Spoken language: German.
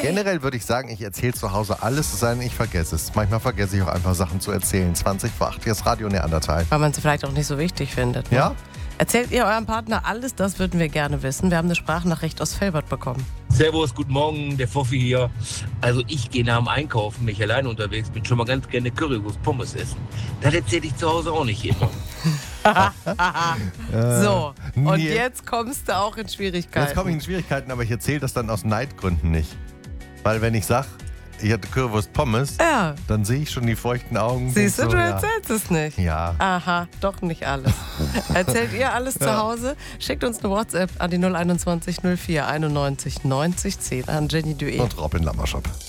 Generell würde ich sagen, ich erzähle zu Hause alles, es sei denn, ich vergesse es. Manchmal vergesse ich auch einfach Sachen zu erzählen. 20 vor 8, hier ist Radio Neandertal. Weil man es vielleicht auch nicht so wichtig findet. Ne? Ja? Erzählt ihr eurem Partner alles? Das würden wir gerne wissen. Wir haben eine Sprachnachricht aus Felbert bekommen. Servus, guten Morgen, der Foffi hier. Also ich gehe nach dem Einkaufen, wenn ich alleine unterwegs bin, schon mal ganz gerne Currywurst Pommes essen. Das erzähle ich zu Hause auch nicht immer. So, und nee. jetzt kommst du auch in Schwierigkeiten. Jetzt komme ich in Schwierigkeiten, aber ich erzähle das dann aus Neidgründen nicht. Weil wenn ich sage, ich hatte Currywurst Pommes, Ja. dann sehe ich schon die feuchten Augen. Siehst du, so, du ja. erzählst es nicht. Ja. Aha, doch nicht alles. Erzählt ihr alles zu Hause? Schickt uns eine WhatsApp an die 021 04 91 90 10 an Jenny Duet. Und Robin Lammerschop.